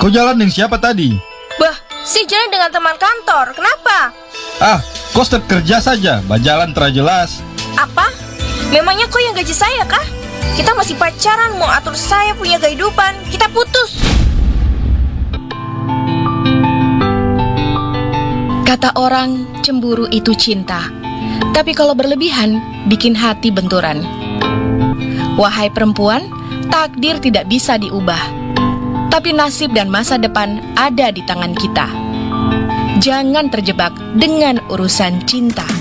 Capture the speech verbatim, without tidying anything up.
Kau jalan dengan siapa tadi? Bah, si jalan dengan teman kantor. Kenapa? Ah, kau start kerja saja, bajalan terjelas. Apa? Memangnya kau yang gaji saya kah? Kita masih pacaran, mau atur saya punya kehidupan. Kita putus. Kata orang, cemburu itu cinta. Tapi kalau berlebihan, bikin hati benturan. Wahai perempuan, takdir tidak bisa diubah. Tapi nasib dan masa depan ada di tangan kita. Jangan terjebak dengan urusan cinta.